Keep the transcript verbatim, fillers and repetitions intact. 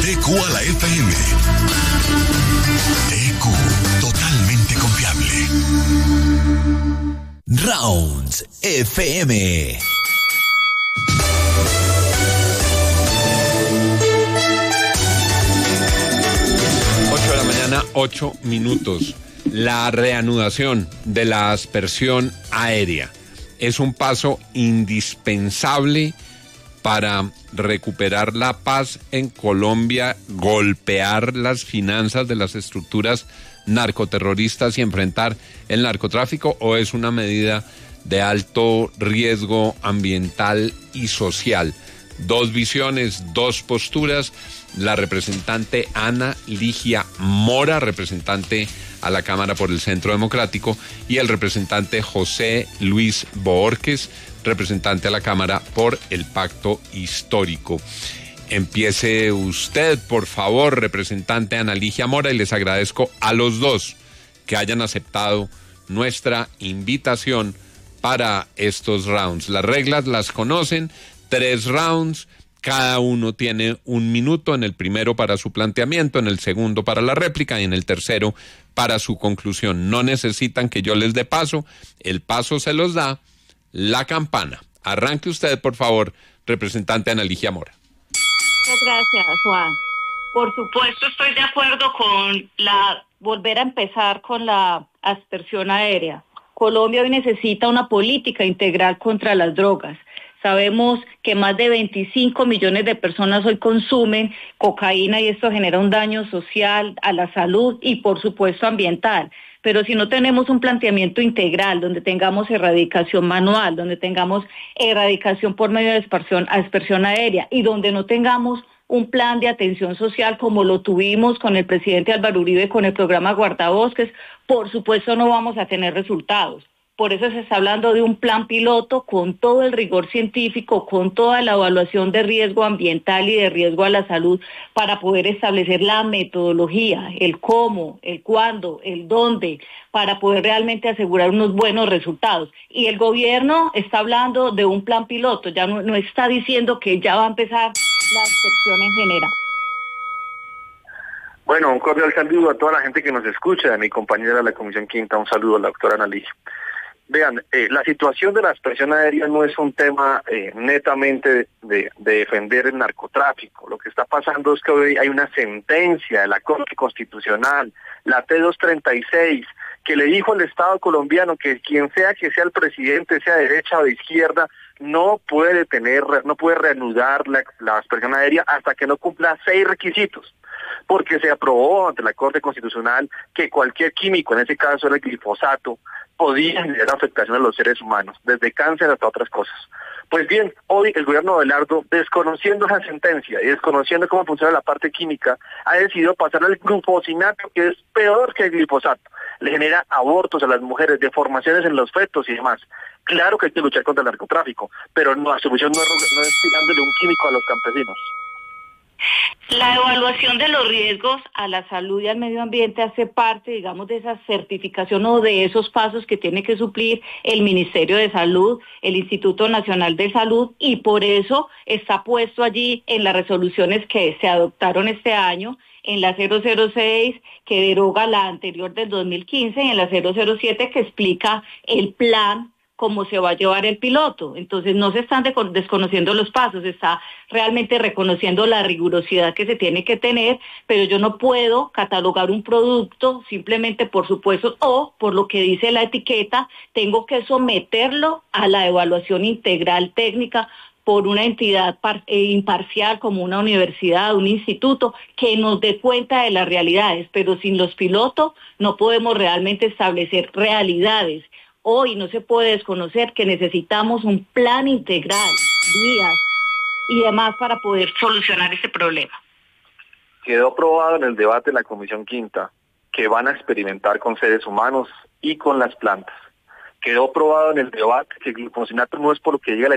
D Q a la F M. D Q, totalmente confiable. Rounds F M. ocho de la mañana, ocho minutos. La reanudación de la aspersión aérea es un paso indispensable para recuperar la paz en Colombia, golpear las finanzas de las estructuras narcoterroristas y enfrentar el narcotráfico, o es una medida de alto riesgo ambiental y social. Dos visiones, dos posturas. La representante Ana Ligia Mora, representante a la Cámara por el Centro Democrático, y el representante José Luis Boorques, representante a la Cámara por el Pacto Histórico. Empiece usted, por favor, representante Ana Ligia Mora, y les agradezco a los dos que hayan aceptado nuestra invitación para estos rounds. Las reglas las conocen, tres rounds. Cada uno tiene un minuto, en el primero para su planteamiento, en el segundo para la réplica y en el tercero para su conclusión. No necesitan que yo les dé paso, el paso se los da la campana. Arranque usted, por favor, representante Ana Ligia Mora. Muchas gracias, Juan. Por supuesto estoy de acuerdo con la volver a empezar con la aspersión aérea. Colombia hoy necesita una política integral contra las drogas. Sabemos que más de veinticinco millones de personas hoy consumen cocaína y esto genera un daño social, a la salud y por supuesto ambiental. Pero si no tenemos un planteamiento integral, donde tengamos erradicación manual, donde tengamos erradicación por medio de aspersión, aspersión aérea y donde no tengamos un plan de atención social como lo tuvimos con el presidente Álvaro Uribe con el programa Guardabosques, por supuesto no vamos a tener resultados. Por eso se está hablando de un plan piloto con todo el rigor científico, con toda la evaluación de riesgo ambiental y de riesgo a la salud para poder establecer la metodología, el cómo, el cuándo, el dónde, para poder realmente asegurar unos buenos resultados. Y el gobierno está hablando de un plan piloto, ya no, no está diciendo que ya va a empezar la excepción en general. Bueno, un cordial saludo a toda la gente que nos escucha, a mi compañera de la Comisión Quinta, un saludo a la doctora Ana Ligia. Vean, eh, la situación de la aspersión aérea no es un tema eh, netamente de, de defender el narcotráfico. Lo que está pasando es que hoy hay una sentencia de la Corte Constitucional, la T doscientos treinta y seis, que le dijo al Estado colombiano que quien sea que sea el presidente, sea de derecha o de izquierda, no puede tener, no puede reanudar la, la aspersión aérea hasta que no cumpla seis requisitos. Porque se aprobó ante la Corte Constitucional que cualquier químico, en ese caso era el glifosato, podía generar afectación a los seres humanos, desde cáncer hasta otras cosas. Pues bien, hoy el gobierno de Abelardo, desconociendo esa sentencia y desconociendo cómo funciona la parte química, ha decidido pasar al glufosinato, que es peor que el glifosato. Le genera abortos a las mujeres, deformaciones en los fetos y demás. Claro que hay que luchar contra el narcotráfico, pero no, la solución no es, no es tirándole un químico a los campesinos. La evaluación de los riesgos a la salud y al medio ambiente hace parte, digamos, de esa certificación o de esos pasos que tiene que suplir el Ministerio de Salud, el Instituto Nacional de Salud, y por eso está puesto allí en las resoluciones que se adoptaron este año, en la cero cero seis, que deroga la anterior del dos mil quince, y en la cero cero siete, que explica el plan cómo se va a llevar el piloto. Entonces no se están desconociendo los pasos, se está realmente reconociendo la rigurosidad que se tiene que tener, pero yo no puedo catalogar un producto simplemente por supuesto o por lo que dice la etiqueta, tengo que someterlo a la evaluación integral técnica por una entidad par, eh, imparcial como una universidad, un instituto, que nos dé cuenta de las realidades, pero sin los pilotos no podemos realmente establecer realidades. Hoy no se puede desconocer que necesitamos un plan integral, vías y demás para poder solucionar este problema. Quedó aprobado en el debate en la Comisión Quinta que van a experimentar con seres humanos y con las plantas. Quedó aprobado en el debate que el glufosinato no es por lo que diga la